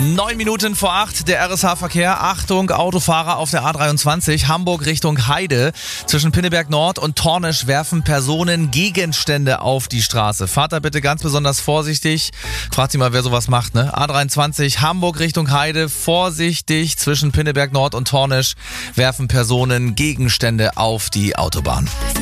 9 Minuten vor 8, der RSH-Verkehr. Achtung, Autofahrer auf der A23, Hamburg Richtung Heide. Zwischen Pinneberg Nord und Tornisch werfen Personen Gegenstände auf die Straße. Fahrt da bitte ganz besonders vorsichtig. Fragt sich mal, wer sowas macht, ne? A23, Hamburg Richtung Heide. Vorsichtig, zwischen Pinneberg Nord und Tornisch werfen Personen Gegenstände auf die Autobahn.